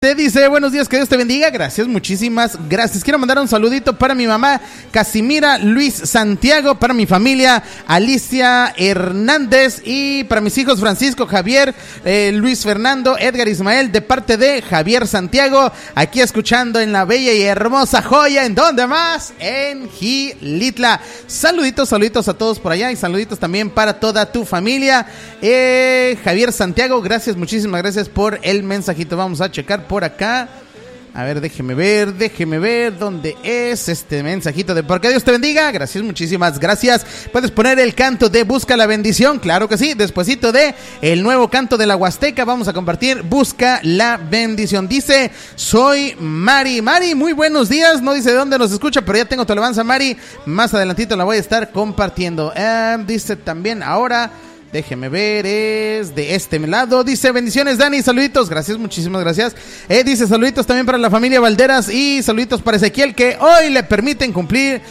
Te dice, buenos días, que Dios te bendiga. Gracias, muchísimas gracias. Quiero mandar un saludito para mi mamá Casimira Luis Santiago, para mi familia Alicia Hernández y para mis hijos Francisco, Javier, Luis Fernando, Edgar Ismael, de parte de Javier Santiago, aquí escuchando en la bella y hermosa Joya. ¿En dónde más? En Gilitla. Saluditos a todos por allá y saluditos también para toda tu familia. Javier Santiago, gracias, muchísimas gracias por el mensajito. Vamos a checar por acá. A ver, déjeme ver dónde es este mensajito de porque Dios te bendiga. Gracias, muchísimas gracias. Puedes poner el canto de Busca la Bendición, claro que sí. Despuesito de el nuevo canto de la Huasteca vamos a compartir Busca la Bendición. Dice, soy Mari. Mari, muy buenos días. No dice de dónde nos escucha, pero ya tengo tu alabanza, Mari. Más adelantito la voy a estar compartiendo. Dice también ahora, déjeme ver, es de este lado. Dice, bendiciones, Dani, saluditos. Gracias, muchísimas gracias. Dice, saluditos también para la familia Valderas y saluditos para Ezequiel, que hoy le permiten cumplir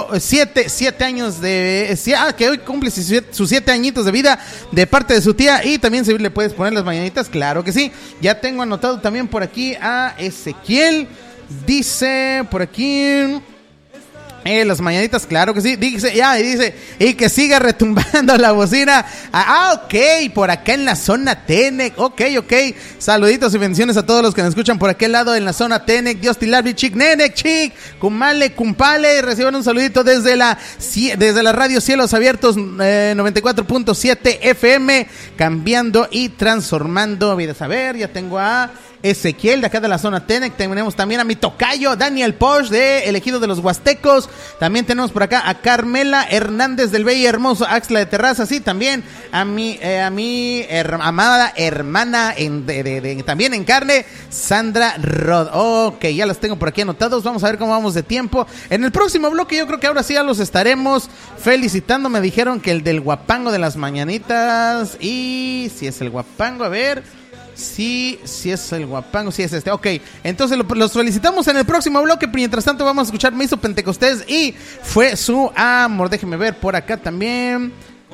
7 años de... que hoy cumple sus 7 añitos de vida de parte de su tía. Y también si le puedes poner las mañanitas, claro que sí. Ya tengo anotado también por aquí a Ezequiel. Dice por aquí... las mañanitas, claro que sí. Dice, y que siga retumbando la bocina. Ok, por acá en la zona Tenec. Ok. Saluditos y bendiciones a todos los que nos escuchan por aquel lado en la zona Tenec. Dios Tilarbi, Chic, Nenec, Chic, Kumale, Kumpale. Reciban un saludito desde la radio Cielos Abiertos 94.7 FM, cambiando y transformando vidas. A ver, ya tengo a Ezequiel de acá de la zona Tenec. Tenemos también a mi tocayo Daniel Posch de El Ejido de los Huastecos. También tenemos por acá a Carmela Hernández del bello y hermoso Axtla de Terrazas. Y también a mi amada hermana también en carne, Sandra Rod. Ok, ya las tengo por aquí anotados. Vamos a ver cómo vamos de tiempo. En el próximo bloque yo creo que ahora sí ya los estaremos felicitando. Me dijeron que el del guapango de las mañanitas. Y si es el guapango, a ver. Sí es el guapango, sí es este. Ok, entonces los felicitamos en el próximo bloque. Mientras tanto vamos a escuchar Me hizo Pentecostés y Fue su amor. Déjeme ver por acá también.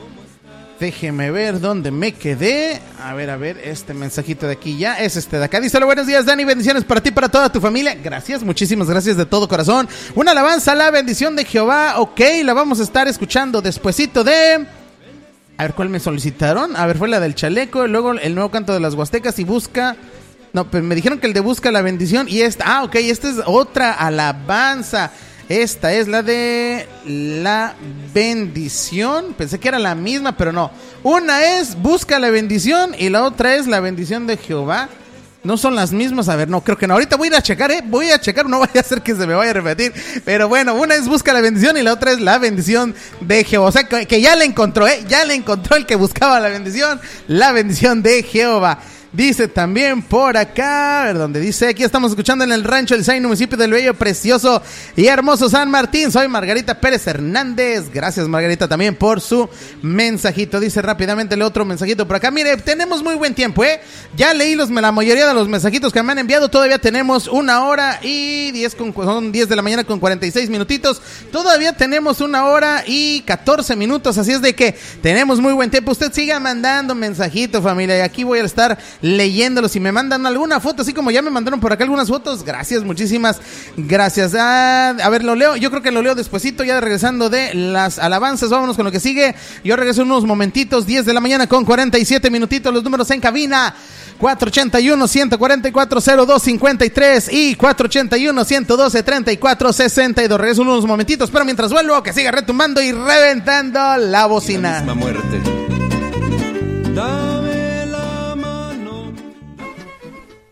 Déjeme ver dónde me quedé. A ver, este mensajito de aquí ya es este de acá. Dice, buenos días, Dani, bendiciones para ti, para toda tu familia. Gracias, muchísimas gracias de todo corazón. Una alabanza a la bendición de Jehová. Ok, la vamos a estar escuchando despuesito de... A ver, ¿cuál me solicitaron? A ver, fue la del chaleco, luego el nuevo canto de las Huastecas y Busca... No, pues me dijeron que el de Busca la Bendición y esta... ok, esta es otra alabanza. Esta es la de la bendición. Pensé que era la misma, pero no. Una es Busca la Bendición y la otra es la bendición de Jehová. No son las mismas, a ver, no, creo que no. Ahorita voy a ir a checar, no vaya a ser que se me vaya a repetir. Pero bueno, una es Busca la Bendición y la otra es la bendición de Jehová. O sea, que ya la encontró, ya la encontró el que buscaba la bendición de Jehová. Dice también por acá, a ver dónde dice, aquí estamos escuchando en el rancho El Zain, municipio del bello, precioso y hermoso San Martín. Soy Margarita Pérez Hernández. Gracias, Margarita, también por su mensajito. Dice rápidamente el otro mensajito por acá. Mire, tenemos muy buen tiempo, ya leí la mayoría de los mensajitos que me han enviado. Todavía tenemos 1 hora y 10 son 10 de la mañana con 46 minutitos. Todavía tenemos 1 hora y 14 minutos, así es de que tenemos muy buen tiempo. Usted siga mandando mensajitos, familia, y aquí voy a estar leyéndolos. Si me mandan alguna foto, así como ya me mandaron por acá algunas fotos, gracias, muchísimas gracias. A ver, lo leo, yo creo que lo leo despuesito, ya regresando de las alabanzas. Vámonos con lo que sigue. Yo regreso en unos momentitos. 10 de la mañana con 47 minutitos. Los números en cabina: 481-144-0253 y 481-112-3462. Regreso en unos momentitos, pero mientras vuelvo, que siga retumbando y reventando la bocina. La misma muerte